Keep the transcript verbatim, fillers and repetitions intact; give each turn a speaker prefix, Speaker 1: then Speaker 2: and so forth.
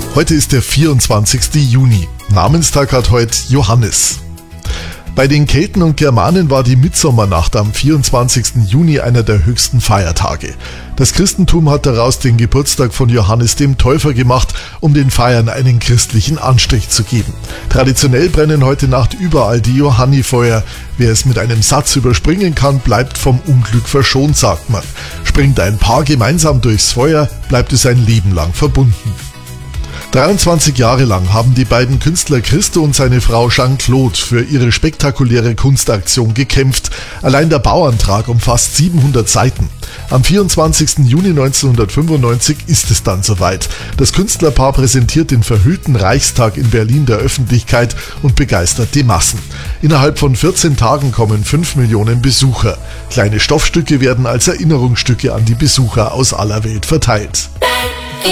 Speaker 1: Heute ist der vierundzwanzigste Juni. Namenstag hat heute Johannes. Bei den Kelten und Germanen war die Mitsommernacht am vierundzwanzigsten Juni einer der höchsten Feiertage. Das Christentum hat daraus den Geburtstag von Johannes dem Täufer gemacht, um den Feiern einen christlichen Anstrich zu geben. Traditionell brennen heute Nacht überall die Johannifeuer. Wer es mit einem Satz überspringen kann, bleibt vom Unglück verschont, sagt man. Springt ein Paar gemeinsam durchs Feuer, bleibt es ein Leben lang verbunden. dreiundzwanzig Jahre lang haben die beiden Künstler Christo und seine Frau Jeanne-Claude für ihre spektakuläre Kunstaktion gekämpft. Allein der Bauantrag umfasst siebenhundert Seiten. Am vierundzwanzigsten Juni neunzehnhundertfünfundneunzig ist es dann soweit. Das Künstlerpaar präsentiert den verhüllten Reichstag in Berlin der Öffentlichkeit und begeistert die Massen. Innerhalb von vierzehn Tagen kommen fünf Millionen Besucher. Kleine Stoffstücke werden als Erinnerungsstücke an die Besucher aus aller Welt verteilt.